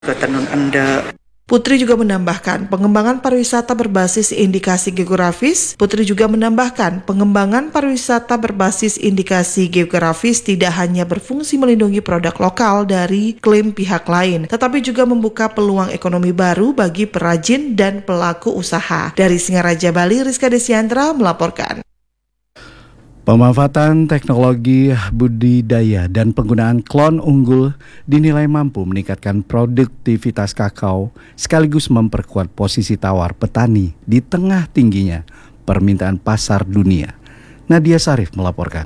Ketenun Anda. Putri juga menambahkan pengembangan pariwisata berbasis indikasi geografis. Putri juga menambahkan pengembangan pariwisata berbasis indikasi geografis tidak hanya berfungsi melindungi produk lokal dari klaim pihak lain, tetapi juga membuka peluang ekonomi baru bagi perajin dan pelaku usaha. Dari Singaraja, Bali, Rizka Desiandra melaporkan. Pemanfaatan teknologi budidaya dan penggunaan klon unggul dinilai mampu meningkatkan produktivitas kakao sekaligus memperkuat posisi tawar petani di tengah tingginya permintaan pasar dunia. Nadia Sarif melaporkan.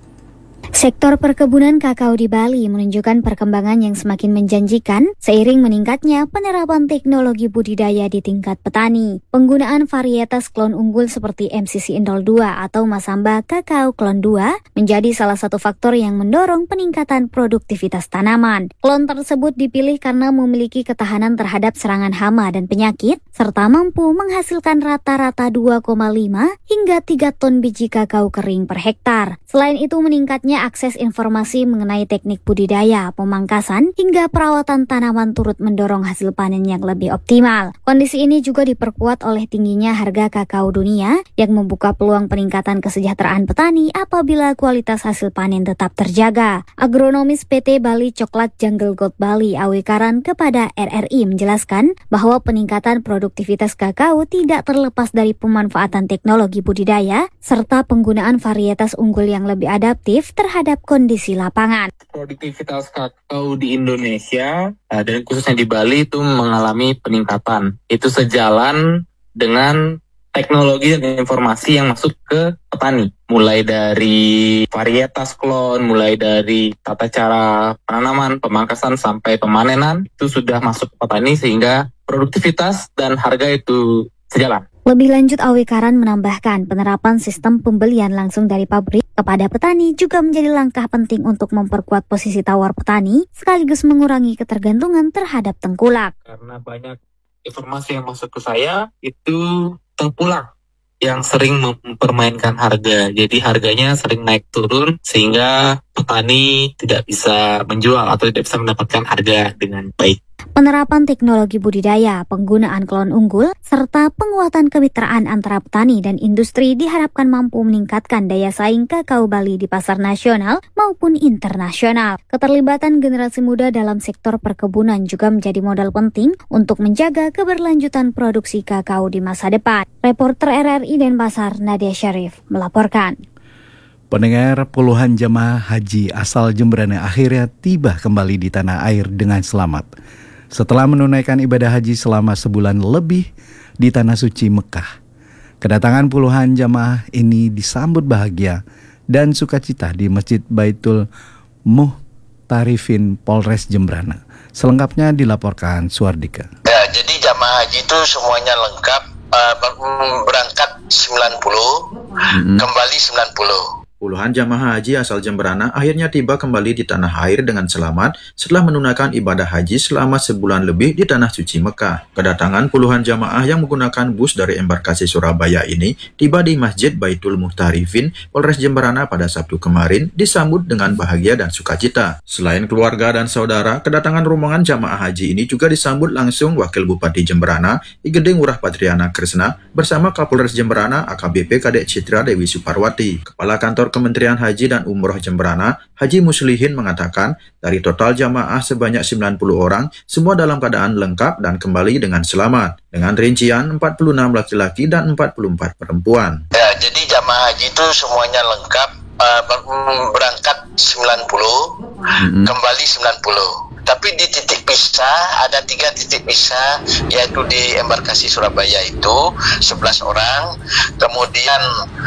Sektor perkebunan kakao di Bali menunjukkan perkembangan yang semakin menjanjikan seiring meningkatnya penerapan teknologi budidaya di tingkat petani. Penggunaan varietas klon unggul seperti MCC Indol 2 atau Masamba Kakao Klon 2 menjadi salah satu faktor yang mendorong peningkatan produktivitas tanaman. Klon tersebut dipilih karena memiliki ketahanan terhadap serangan hama dan penyakit, serta mampu menghasilkan rata-rata 2,5 hingga 3 ton biji kakao kering per hektar. Selain itu meningkatnya akses informasi mengenai teknik budidaya, pemangkasan, hingga perawatan tanaman turut mendorong hasil panen yang lebih optimal. Kondisi ini juga diperkuat oleh tingginya harga kakao dunia yang membuka peluang peningkatan kesejahteraan petani apabila kualitas hasil panen tetap terjaga. Agronomis PT Bali Coklat Jungle Gold Bali Awekaran kepada RRI menjelaskan bahwa peningkatan produktivitas kakao tidak terlepas dari pemanfaatan teknologi budidaya serta penggunaan varietas unggul yang lebih adaptif terhadap kondisi lapangan. Produktivitas kakao di Indonesia dan khususnya di Bali itu mengalami peningkatan. Itu sejalan dengan teknologi dan informasi yang masuk ke petani. Mulai dari varietas klon, mulai dari tata cara penanaman, pemangkasan sampai pemanenan itu sudah masuk ke petani sehingga produktivitas dan harga itu sejalan. Lebih lanjut, Awekaran menambahkan penerapan sistem pembelian langsung dari pabrik kepada petani juga menjadi langkah penting untuk memperkuat posisi tawar petani sekaligus mengurangi ketergantungan terhadap tengkulak. Karena banyak informasi yang masuk ke saya itu tengkulak yang sering mempermainkan harga. Jadi harganya sering naik turun sehingga petani tidak bisa menjual atau tidak bisa mendapatkan harga dengan baik. Penerapan teknologi budidaya, penggunaan klon unggul, serta penguatan kemitraan antara petani dan industri diharapkan mampu meningkatkan daya saing kakao Bali di pasar nasional maupun internasional. Keterlibatan generasi muda dalam sektor perkebunan juga menjadi modal penting untuk menjaga keberlanjutan produksi kakao di masa depan. Reporter RRI Denpasar, Nadia Syarif, melaporkan. Pendengar, puluhan jemaah haji asal Jemberana akhirnya tiba kembali di tanah air dengan selamat. Setelah menunaikan ibadah haji selama sebulan lebih di Tanah Suci Mekah. Kedatangan puluhan jamaah ini disambut bahagia dan sukacita di Masjid Baitul Muhtarifin Polres Jemberana. Selengkapnya dilaporkan Suardika. Ya, jadi jamaah haji itu semuanya lengkap, berangkat 90, kembali 90. Puluhan jamaah haji asal Jemberana akhirnya tiba kembali di tanah air dengan selamat setelah menunaikan ibadah haji selama sebulan lebih di Tanah Suci Mekah. Kedatangan puluhan jamaah yang menggunakan bus dari embarkasi Surabaya ini tiba di Masjid Baitul Muhtarifin, Polres Jemberana pada Sabtu kemarin disambut dengan bahagia dan sukacita. Selain keluarga dan saudara, kedatangan rombongan jamaah haji ini juga disambut langsung Wakil Bupati Jemberana, Igede Ngurah Patriana Kresna, bersama Kapolres Jemberana AKBP Kadek Citra Dewi Suparwati. Kepala Kantor Kementerian Haji dan Umroh Jemberana, Haji Muslihin mengatakan, dari total jamaah sebanyak 90 orang, semua dalam keadaan lengkap dan kembali dengan selamat. Dengan rincian 46 laki-laki dan 44 perempuan. Ya, jadi jamaah haji itu semuanya lengkap, berangkat 90, kembali 90. Tapi di titik pisah, ada 3 titik pisah, yaitu di embarkasi Surabaya itu 11 orang, kemudian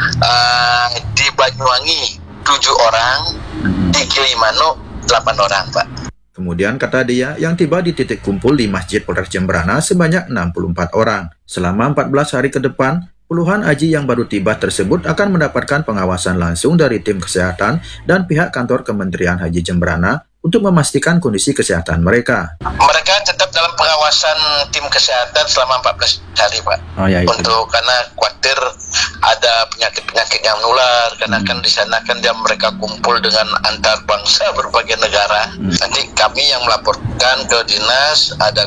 di Banyuwangi 7 orang, di Gilimanuk 8 orang, Pak. Kemudian kata dia, yang tiba di titik kumpul di Masjid Polres Jemberana sebanyak 64 orang. Selama 14 hari ke depan, puluhan haji yang baru tiba tersebut akan mendapatkan pengawasan langsung dari tim kesehatan dan pihak kantor Kementerian Haji Jemberana untuk memastikan kondisi kesehatan mereka. Mereka tetap dalam pengawasan tim kesehatan selama 14 hari, Pak. Oh, ya, itu. Karena khawatir ada penyakit-penyakit yang menular, karena kan di sana kan mereka kumpul dengan antar bangsa berbagai negara. Nanti kami yang melaporkan ke dinas, ada